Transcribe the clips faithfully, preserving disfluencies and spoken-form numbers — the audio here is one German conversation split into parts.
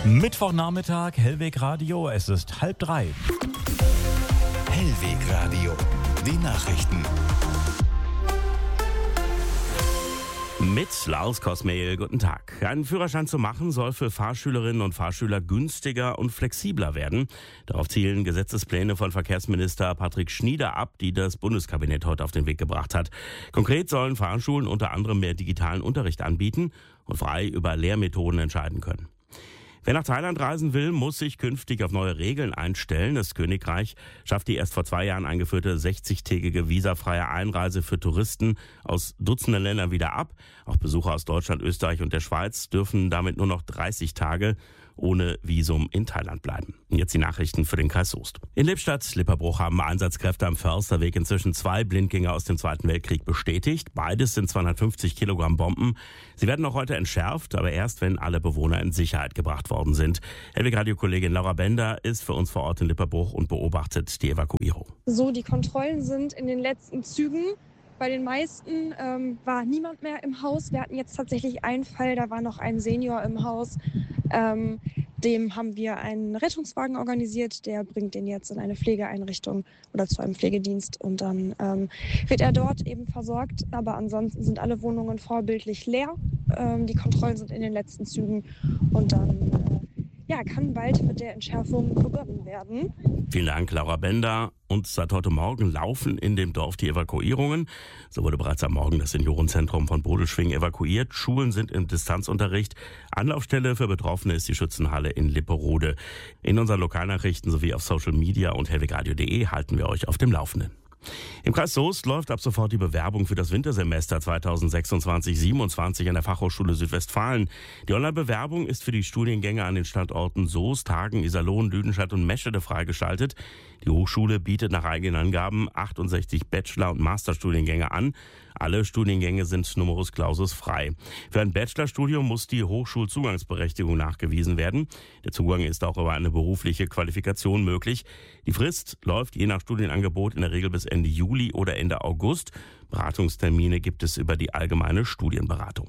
Mittwochnachmittag, Hellweg Radio, es ist halb drei. Hellweg Radio, die Nachrichten. Mit Lars Kosmehl, guten Tag. Einen Führerschein zu machen soll für Fahrschülerinnen und Fahrschüler günstiger und flexibler werden. Darauf zielen Gesetzespläne von Verkehrsminister Patrick Schnieder ab, die das Bundeskabinett heute auf den Weg gebracht hat. Konkret sollen Fahrschulen unter anderem mehr digitalen Unterricht anbieten und frei über Lehrmethoden entscheiden können. Wer nach Thailand reisen will, muss sich künftig auf neue Regeln einstellen. Das Königreich schafft die erst vor zwei Jahren eingeführte sechzigtägige visafreie Einreise für Touristen aus Dutzenden Ländern wieder ab. Auch Besucher aus Deutschland, Österreich und der Schweiz dürfen damit nur noch dreißig Tage ohne Visum in Thailand bleiben. Und jetzt die Nachrichten für den Kreis Soest. In Lippstadt-Lipperbruch haben Einsatzkräfte am Försterweg inzwischen zwei Blindgänger aus dem Zweiten Weltkrieg bestätigt. Beides sind zweihundertfünfzig Kilogramm Bomben. Sie werden auch heute entschärft, aber erst, wenn alle Bewohner in Sicherheit gebracht worden sind. Hellweg-Radio-Kollegin Laura Bender ist für uns vor Ort in Lipperbruch und beobachtet die Evakuierung. So, die Kontrollen sind in den letzten Zügen. Bei den meisten ähm, war niemand mehr im Haus. Wir hatten jetzt tatsächlich einen Fall, da war noch ein Senior im Haus. Ähm, dem haben wir einen Rettungswagen organisiert, der bringt den jetzt in eine Pflegeeinrichtung oder zu einem Pflegedienst und dann ähm, wird er dort eben versorgt. Aber ansonsten sind alle Wohnungen vorbildlich leer. Ähm, die Kontrollen sind in den letzten Zügen und dann äh, ja, kann bald mit der Entschärfung begonnen werden. Vielen Dank, Laura Bender. Und seit heute Morgen laufen in dem Dorf die Evakuierungen. So wurde bereits am Morgen das Seniorenzentrum von Bodelschwing evakuiert. Schulen sind im Distanzunterricht. Anlaufstelle für Betroffene ist die Schützenhalle in Lipperode. In unseren Lokalnachrichten sowie auf Social Media und hellwegradio punkt de halten wir euch auf dem Laufenden. Im Kreis Soest läuft ab sofort die Bewerbung für das Wintersemester zweitausendsechsundzwanzig siebenundzwanzig an der Fachhochschule Südwestfalen. Die Online-Bewerbung ist für die Studiengänge an den Standorten Soest, Hagen, Iserlohn, Lüdenscheid und Meschede freigeschaltet. Die Hochschule bietet nach eigenen Angaben achtundsechzig Bachelor- und Masterstudiengänge an. Alle Studiengänge sind numerus clausus frei. Für ein Bachelorstudium muss die Hochschulzugangsberechtigung nachgewiesen werden. Der Zugang ist auch über eine berufliche Qualifikation möglich. Die Frist läuft je nach Studienangebot in der Regel bis Ende Juli oder Ende August. Beratungstermine gibt es über die allgemeine Studienberatung.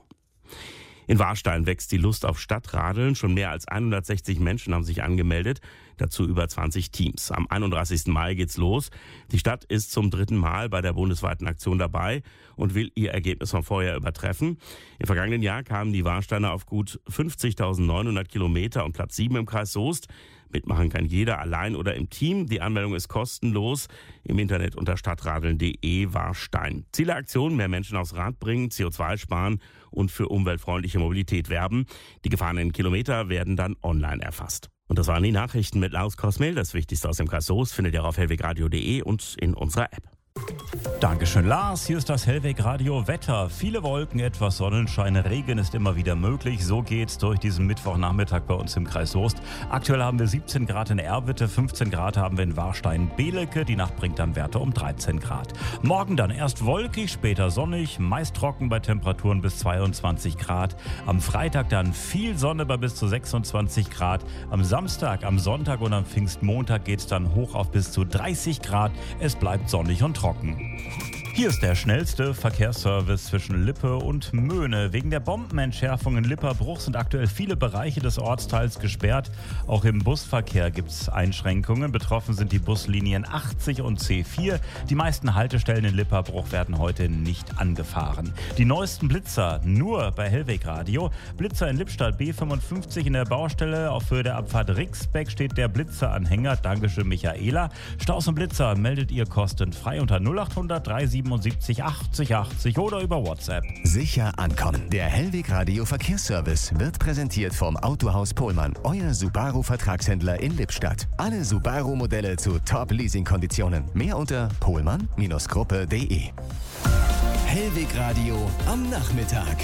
In Warstein wächst die Lust auf Stadtradeln. Schon mehr als hundertsechzig Menschen haben sich angemeldet, dazu über zwanzig Teams. Am einunddreißigsten Mai geht's los. Die Stadt ist zum dritten Mal bei der bundesweiten Aktion dabei und will ihr Ergebnis vom Vorjahr übertreffen. Im vergangenen Jahr kamen die Warsteiner auf gut fünfzigtausendneunhundert Kilometer und Platz sieben im Kreis Soest. Mitmachen kann jeder, allein oder im Team. Die Anmeldung ist kostenlos. Im Internet unter stadtradeln punkt de Warstein. Ziel der Aktion: mehr Menschen aufs Rad bringen, C O zwei sparen und für umweltfreundliche Mobilität werben. Die gefahrenen Kilometer werden dann online erfasst. Und das waren die Nachrichten mit Lars Kosmehl. Das Wichtigste aus dem Kreis Soest findet ihr auf hellwegradio punkt de und in unserer App. Dankeschön, Lars. Hier ist das Hellweg Radio Wetter. Viele Wolken, etwas Sonnenschein, Regen ist immer wieder möglich. So geht's durch diesen Mittwochnachmittag bei uns im Kreis Soest. Aktuell haben wir siebzehn Grad in Erwitte, fünfzehn Grad haben wir in Warstein-Belecke. Die Nacht bringt dann Werte um dreizehn Grad. Morgen dann erst wolkig, später sonnig, meist trocken bei Temperaturen bis zweiundzwanzig Grad. Am Freitag dann viel Sonne bei bis zu sechsundzwanzig Grad. Am Samstag, am Sonntag und am Pfingstmontag geht's dann hoch auf bis zu dreißig Grad. Es bleibt sonnig und trocken. Hier ist der schnellste Verkehrsservice zwischen Lippe und Möhne. Wegen der Bombenentschärfung in Lipperbruch sind aktuell viele Bereiche des Ortsteils gesperrt. Auch im Busverkehr gibt es Einschränkungen. Betroffen sind die Buslinien achtzig und C vier. Die meisten Haltestellen in Lipperbruch werden heute nicht angefahren. Die neuesten Blitzer nur bei Hellweg Radio. Blitzer in Lippstadt B fünfundfünfzig in der Baustelle. Auf Höhe der Abfahrt Rixbeck steht der Blitzeranhänger. Dankeschön, Michaela. Staus und Blitzer meldet ihr kostenfrei unter null acht hundert drei sieben siebenundsiebzig achtzig achtzig oder über WhatsApp. Sicher ankommen. Der Hellweg Radio Verkehrsservice wird präsentiert vom Autohaus Pohlmann, euer Subaru-Vertragshändler in Lippstadt. Alle Subaru-Modelle zu Top-Leasing-Konditionen. Mehr unter pohlmann Gruppe punkt de. Hellweg Radio am Nachmittag.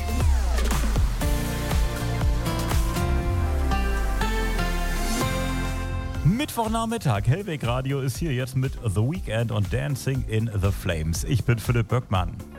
Mittwochnachmittag, Hellweg Radio ist hier jetzt mit The Weeknd und Dancing in the Flames. Ich bin Philipp Böckmann.